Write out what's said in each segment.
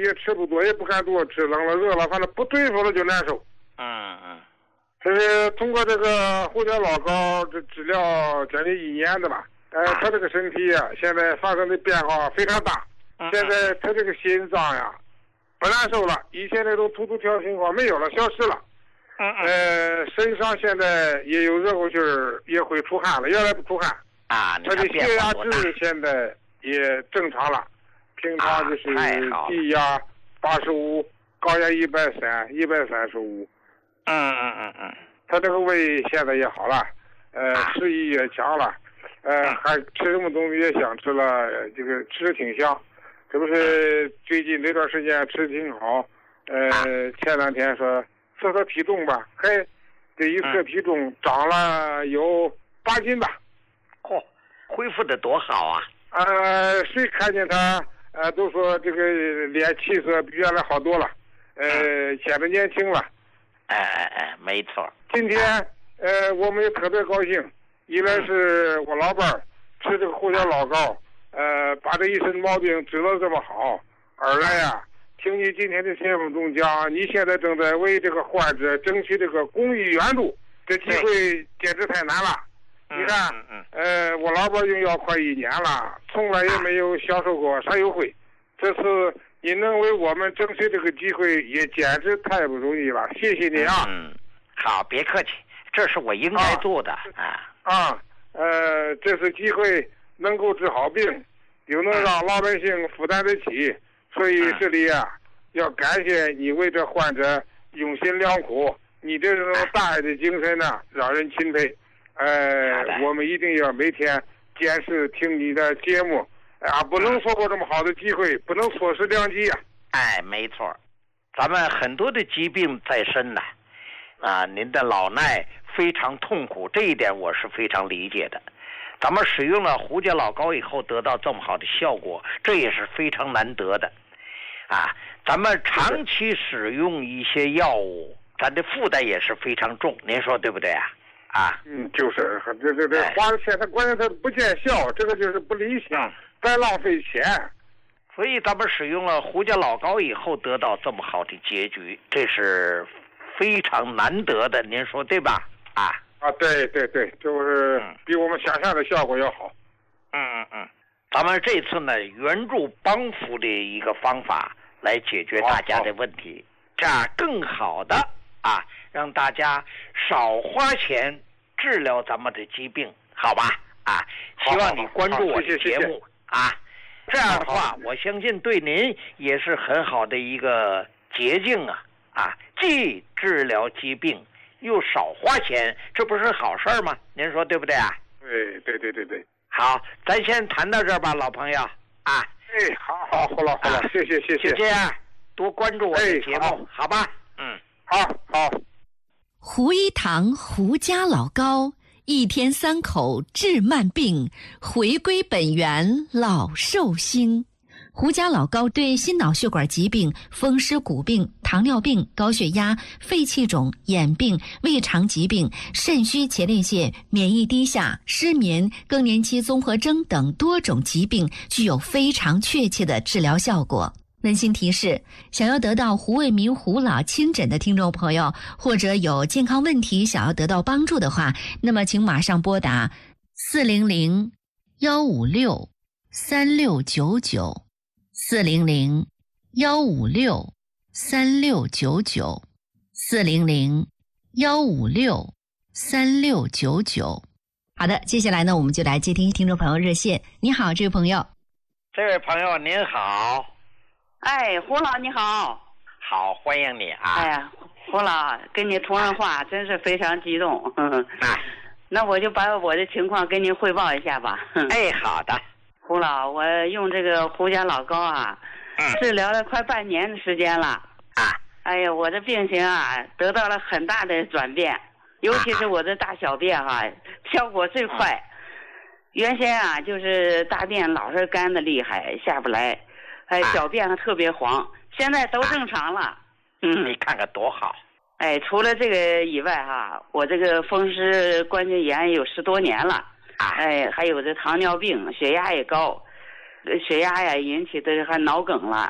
也吃不多，也不敢多吃，冷了热了，反正不对付了就难受。这是通过这个胡椒老膏这治疗将近1年的吧。他这个身体啊，现在发生的变化非常大。现在他这个心脏呀，不难受了，以前那种突突跳情况没有了，消失了。身上现在也有热乎劲儿，也会出汗了，原来不出汗。他的血压值现在也正常了，平常就是低压85，高压130、135。他这个胃现在也好了，食欲也强了，还吃什么东西也想吃了，这个吃的挺香。这不是最近这段时间吃的挺好，前2天说测测体重吧，这一测体重长了有8斤吧。 恢复的多好啊！ 谁看见他都说这个脸气色比原来好多了，显得年轻了。 没错。 今天我们也特别高兴，一来是我老伴儿吃这个胡椒老膏，把这一身毛病治得这么好；二来呀，听你今天的节目中讲，你现在正在为这个患者争取这个公益援助，这机会简直太难了。你看，我老伴用药快1年了，从来也没有享受过啥优惠。这次你能为我们争取这个机会，也简直太不容易了，谢谢你啊！ 好，别客气，这是我应该做的这是机会能够治好病，又能让老百姓负担得起，所以这里啊，要感谢你为这患者用心良苦，你这种大爱的精神呢，让人钦佩。我们一定要每天坚持听你的节目，不能错过这么好的机会，不能错失良机啊！ 没错，咱们很多的疾病在身呢，您的老衲非常痛苦，这一点我是非常理解的。咱们使用了胡椒老膏以后得到这么好的效果，这也是非常难得的。咱们长期使用一些药物，咱的负担也是非常重，您说对不对啊？ 就是这花钱，他关键他不见效，这个就是不理想，再浪费钱。 所以咱们使用了胡椒老膏以后得到这么好的结局，这是非常难得的，您说对吧？ 对，就是比我们想象的效果要好。 咱们这次呢，援助帮扶的一个方法来解决大家的问题，这样更好的让大家少花钱治疗咱们的疾病，好吧？希望你关注我的节目这样的话，我相信对您也是很好的一个捷径既治疗疾病又少花钱，这不是好事吗？您说对不对啊？ 对。 好，咱先谈到这儿吧，老朋友好了，谢谢。 就这样，多关注我的节目，好吧？ 好。 胡一堂胡家老膏，1天3口治慢病，回归本源老寿星。胡家老膏对心脑血管疾病、风湿骨病、糖尿病、高血压、肺气肿、眼病、胃肠疾病、肾虚前列腺、免疫低下、失眠、更年期综合征等多种疾病具有非常确切的治疗效果。温馨提示，想要得到胡卫民胡老亲诊的听众朋友，或者有健康问题想要得到帮助的话，那么请马上拨打400-156-3699 400-156-3699 400-156-3699。好的，接下来呢，我们就来接听听众朋友热线。你好，这位朋友。 这位朋友您好。 胡老你好。 好，欢迎你胡老跟你通上话真是非常激动。那我就把我的情况跟您汇报一下吧。 好的。 胡老，我用这个胡家老膏治疗了快半年的时间了。我的病情得到了很大的转变，尤其是我的大小便效果最快。原先就是大便老是干的厉害，下不来，小便还特别黄，现在都正常了。 你看看多好。 除了这个以外我这个风湿关节炎有10多年了。还有这糖尿病，血压也高，血压引起的还脑梗了。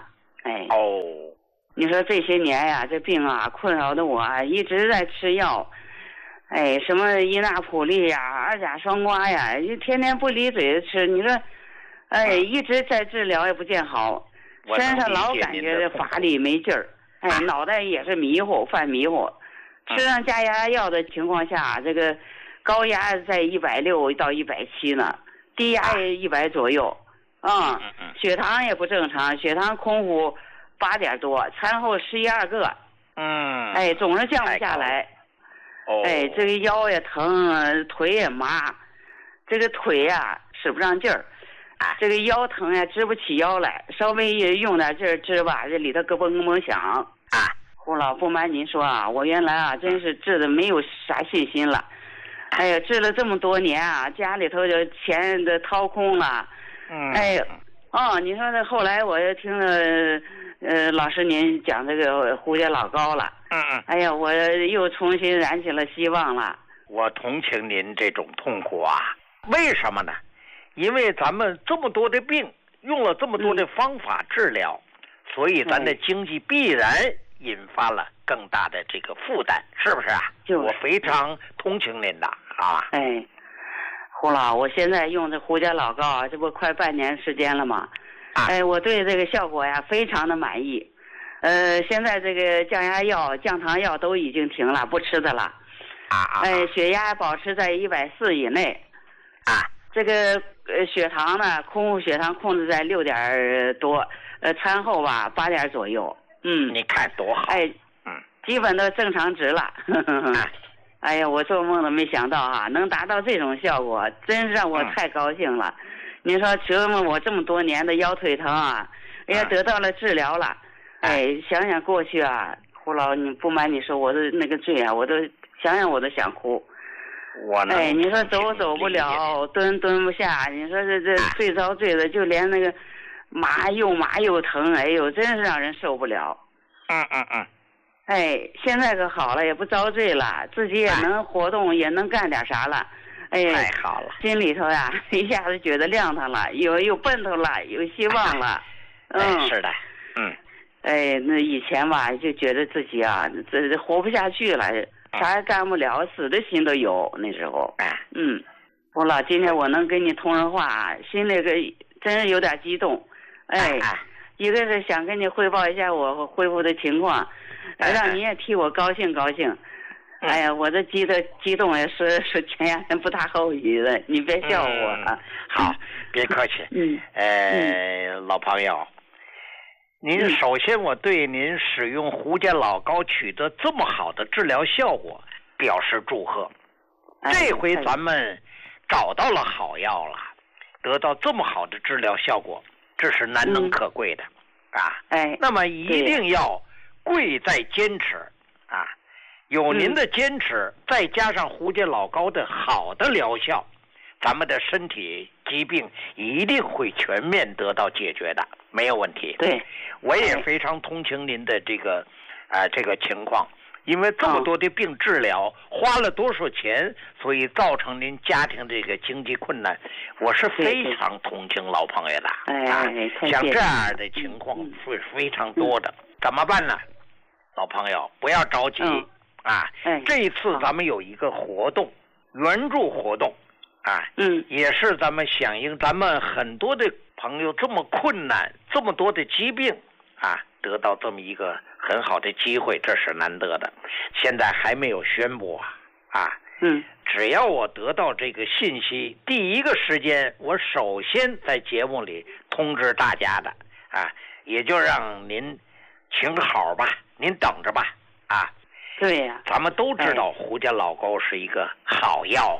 哎。 哦。 你说这些年呀，这病啊困扰的我啊，一直在吃药。哎，什么伊那普利呀、二甲双胍呀，就天天不离嘴的吃。你说，哎，一直在治疗也不见好，身上老感觉这乏力没劲儿，哎，脑袋也是迷糊，犯迷糊。吃上降压药的情况下，这个高压在160到170呢，低压也100左右。血糖也不正常，血糖空腹8点多，餐后11、2个。哎，总是降不下来。哎，这个腰也疼，腿也麻，这个腿呀使不上劲儿，这个腰疼呀直不起腰来，稍微用点劲儿直吧，这里头咯嘣咯嘣响。胡老，不瞒您说啊，我原来啊真是治的没有啥信心了。哎呀，治了这么多年啊，家里头就钱都掏空了。哎，你说这后来我又听了老师您讲这个胡家老高了。哎呀，我又重新燃起了希望了。 我同情您这种痛苦啊，为什么呢？因为咱们这么多的病，用了这么多的方法治疗，所以咱的经济必然引发了更大的这个负担，是不是啊？我非常同情您的啊。 哎，胡老，我现在用这胡家老高啊，这不快半年时间了吗？哎，我对这个效果呀非常的满意。现在这个降压药、降糖药都已经停了，不吃的了。哎，血压保持在140以内。这个血糖呢，空腹血糖控制在6点多，餐后吧8点左右。 你看多好。 哎，基本都正常值了。哎呀，我做梦都没想到啊，能达到这种效果，真是让我太高兴了。您说折磨我这么多年的腰腿疼啊，哎呀，得到了治疗了。哎，想想过去啊，胡老，你不瞒你说，我的那个罪啊，我都想想我都想哭。哎，你说走不了，蹲不下，你说这最遭罪的，就连那个又麻又疼，哎呦，真是让人受不了。哎，现在可好了，也不遭罪了，自己也能活动，也能干点啥了。哎， 太好了， 心里头呀，一下子觉得亮堂了，有奔头了，有希望了。 是的， 哎，那以前吧，就觉得自己啊，这活不下去了，啥也干不了，死的心都有。那时候，胡老，今天我能跟你通上话，心里真是有点激动。哎，一个是想跟你汇报一下我恢复的情况，让你也替我高兴高兴。哎呀，我这激动也是前两天不大好意的，你别笑我啊。 好，别客气。老朋友，您首先我对您使用胡家老高取得这么好的治疗效果表示祝贺。这回咱们找到了好药了，得到这么好的治疗效果，这是难能可贵的啊。那么一定要贵在坚持啊。有您的坚持，再加上胡家老高的好的疗效，咱们的身体疾病一定会全面得到解决的，没有问题。 对， 我也非常同情您的这个情况，因为这么多的病治疗，花了多少钱，所以造成您家庭这个经济困难，我是非常同情老朋友的。像这样的情况是非常多的，怎么办呢？老朋友不要着急。这一次咱们有一个活动，援助活动，也是咱们响应咱们很多的朋友这么困难，这么多的疾病得到这么一个很好的机会，这是难得的。现在还没有宣布只要我得到这个信息，第一个时间我首先在节目里通知大家的也就让您请好吧，您等着吧对呀， 咱们都知道胡家老高是一个好药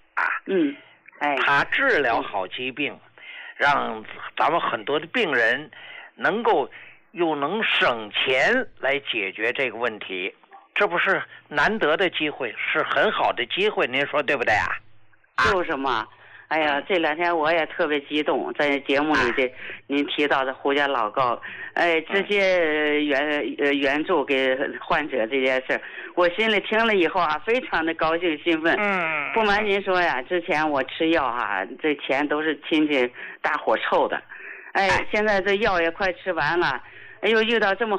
它治疗好疾病，让咱们很多的病人又能省钱来解决这个问题，这不是难得的机会，是很好的机会，您说对不对啊？ 就是嘛。哎呀，这两天我也特别激动，在节目里的您提到的胡家老高，直接援助给患者这件事，我心里听了以后非常的高兴兴奋。不瞒您说呀，之前我吃药这钱都是亲戚大伙凑的，现在这药也快吃完了， 哎呦，遇到这么